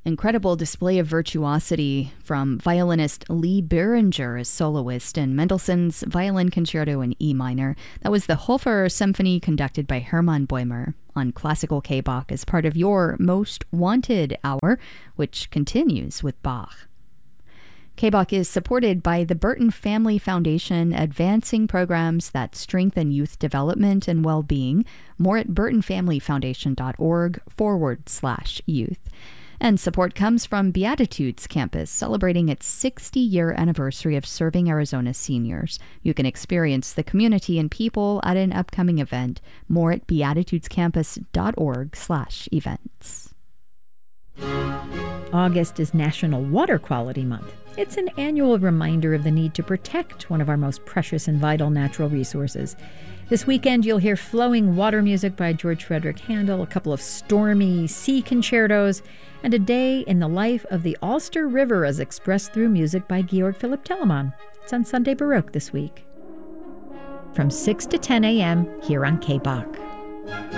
Incredible display of virtuosity from violinist Lee Beringer as soloist in Mendelssohn's Violin Concerto in E minor. That was the Hofer Symphony conducted by Hermann Bäumer on Classical K-Bach as part of your Most Wanted Hour, which continues with Bach. K-Bach is supported by the Burton Family Foundation, advancing programs that strengthen youth development and well-being. More at burtonfamilyfoundation.org/youth. And support comes from Beatitudes Campus, celebrating its 60-year anniversary of serving Arizona seniors. You can experience the community and people at an upcoming event. More at beatitudescampus.org/events. August is National Water Quality Month. It's an annual reminder of the need to protect one of our most precious and vital natural resources. This weekend, you'll hear flowing water music by George Frederick Handel, a couple of stormy sea concertos, and a day in the life of the Ulster River as expressed through music by Georg Philipp Telemann. It's on Sunday Baroque this week. From 6 to 10 a.m. here on K-Bach.